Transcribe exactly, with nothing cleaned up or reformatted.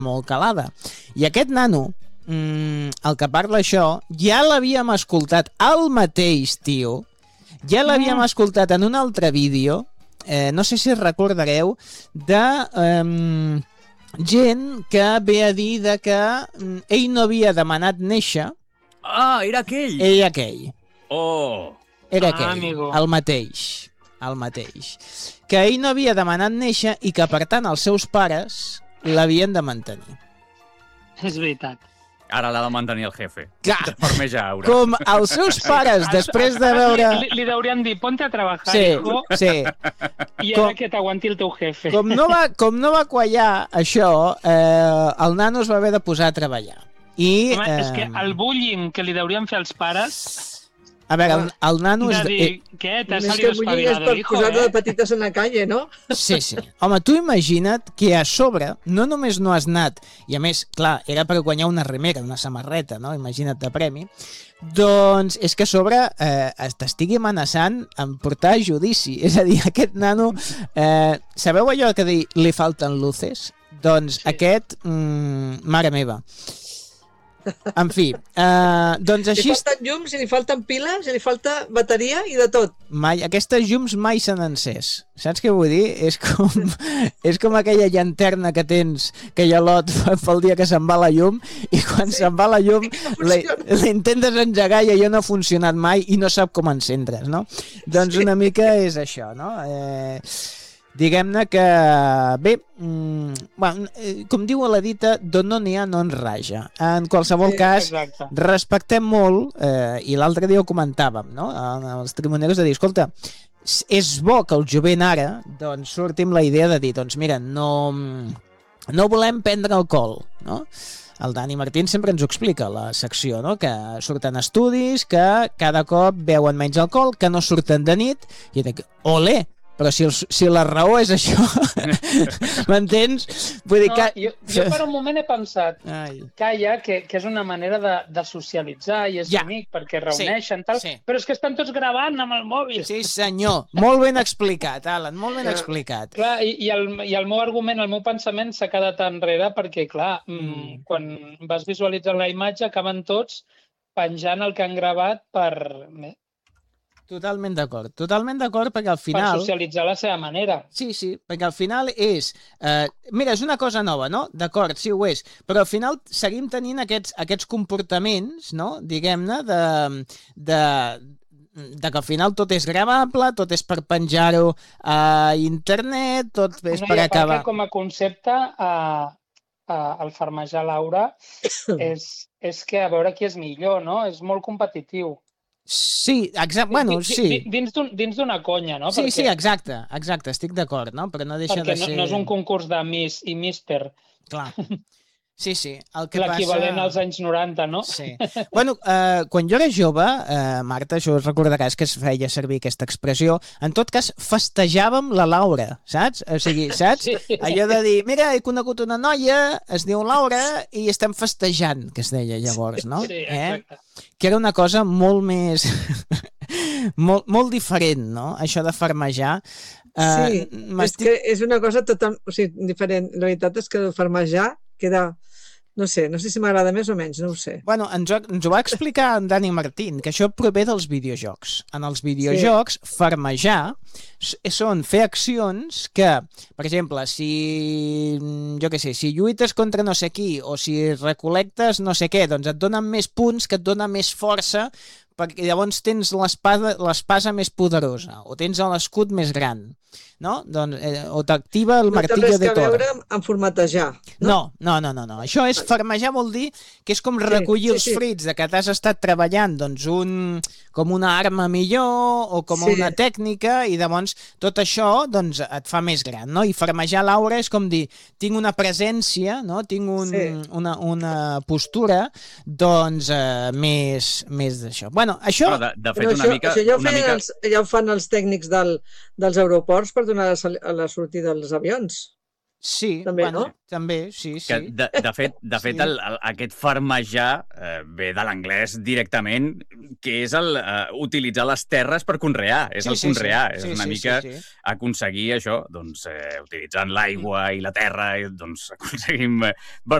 molt calada. I aquest nano, mm, el que parla això, ja l'havíem escoltat al mateix tio, ja l'havíem mm. escoltat en un altre vídeo, eh, no sé si recordareu, de eh, gent que ve a dir de que mm, ell no havia demanat néixer. Ah, era aquell! Era aquell. Oh! Era Ah, aquell, amigo. el mateix. El mateix. Que ell no havia demanat néixer i que, per tant, els seus pares l'havien de mantenir. És veritat. Ara l'ha de mantenir el jefe. Clar. Per més aure. Com els seus pares, després de veure... Li, li deurien dir, ponte a trabajar, Sí, hijo, sí. i Com- ara que t'aguanti el teu jefe. Com no va, com no va quallar això, eh, el nano es va haver de posar a treballar. I, Home, eh, és que el bullying que li deurien fer als pares, a veure, el, el nano de és... dir, eh, què, t'has Més que salido bullying és espabilado, per hijo, posar-lo de eh? petites en la calle, no? Sí, sí. Home, tu imagina't que a sobre no només no has anat, i a més, clar, era per guanyar una remera, una samarreta, no? Imagina't de premi. Doncs és que a sobre eh, t'estigui amenaçant en portar a judici. És a dir, aquest nano... Eh, sabeu allò que dir li falten luces? Doncs sí. Aquest... Mm, mare meva. En fi, eh, doncs Li així... falten llums, li falten piles, li falta bateria i de tot. Mai, aquestes llums mai s'han encès. Saps què vull dir? És com, és com aquella llanterna que tens que ja lot pel dia que se'n va la llum i quan sí. se'n va la llum l'intentes engegar i allò no ha funcionat mai i no sap com encendre's, no? Doncs una mica és això, no? Eh... Diguem-ne que, bé, mm, bueno, com diu la dita, d'on no n'hi ha no en raja. En qualsevol cas, Exacte. respectem molt, eh, i l'altre dia ho comentàvem, no?, els trimoneros, de dir, escolta, és bo que el jovent ara doncs, surti amb la idea de dir, doncs mira, no, no volem prendre alcohol, no? El Dani Martín sempre ens ho explica a la secció, no? Que surten estudis, que cada cop beuen menys alcohol, que no surten de nit, i dic, olé! Però si, el, si la raó és això, m'entens? Vull dir No, que... jo, jo per un moment he pensat, Ai. calla, que, que és una manera de, de socialitzar i és Ja. bonic perquè reuneixen, tal, sí. però és que estan tots gravant amb el mòbil. Sí, senyor. Molt ben explicat, Alan, molt ben explicat. Clar, i, i, el, i el meu argument, el meu pensament s'ha quedat enrere perquè, clar, mm. quan vas visualitzar la imatge acaben tots penjant el que han gravat per, Totalment d'acord, totalment d'acord perquè al per final... socialitzar la seva manera. Sí, sí, perquè al final és... Eh, mira, és una cosa nova, no? D'acord, sí ho és, però al final seguim tenint aquests, aquests comportaments, no? Diguem-ne, de, de, de que al final tot és gravable, tot és per penjar-ho a internet, tot és No, per i a part acabar... que com a concepte, eh, eh, el farmejar Laura és, és que a veure qui és millor, no? És molt competitiu. Sí, exacte, bueno, Di- di- sí. di- Dins d'un- dins d'una conya, no? Sí, perquè, sí, exacte, exacte, estic d'acord, no? Però no deixa perquè de no, ser... no és un concurs de Miss i Mister, Clar. Sí, sí, el que l'equivalent passa... als anys noranta, no? Sí. Bueno, eh, quan jo era jove, eh, Marta, això us recordaràs que es feia servir aquesta expressió, en tot cas festejàvem la Laura, saps? O sigui, saps? Sí. Allò de dir, mira, he conegut una noia, es diu Laura, i estem festejant, que es deia llavors, no? Sí, exacte. Eh? Que era una cosa molt més... molt, molt diferent, no? Això de farmejar. Sí, Uh, és que és una cosa total, o sigui, diferent. La veritat és que el farmejar queda... No sé, no sé si m'agrada més o menys, no ho sé. Bueno, ens ho, ens ho va explicar en Dani Martín, que això prové dels videojocs. En els videojocs, sí. farmejar s- són fer accions que, per exemple, si, jo què sé, si lluites contra no sé qui o si recol·lectes no sé què, doncs et donen més punts, que et dona més força, perquè llavors tens l'espada l'espasa més poderosa o tens l'escut més gran, no? Doncs, eh, o t'activa el No té martillo res de que Thor. veure amb, amb formatejar, no? No, no, no, no, no. Això és farmejar, vol dir que és com recollir sí, els sí. fruits de que t'has estat treballant doncs un, com una arma millor o com Sí. una tècnica i llavors tot això doncs et fa més gran, no? I farmejar Laura és com dir, tinc una presència, no? Tinc un, Sí. una, una postura doncs eh, més, més d'això. Bueno, això... Però de, de fet, Però una això, mica... això ja, ho una feien mica... els, ja ho fan els tècnics del, dels aeroports per donar la, sal- la sortida als avions. Sí, També, bueno, no? també, sí, sí. Que, de, de fet, de fet Sí. el, el, aquest farmejar eh, ve de l'anglès directament, que és el, eh, utilitzar les terres per conrear. És Sí, el sí, conrear. sí. És Sí, una sí, mica sí, sí. aconseguir això, doncs, eh, utilitzant l'aigua i la terra, i, doncs, aconseguim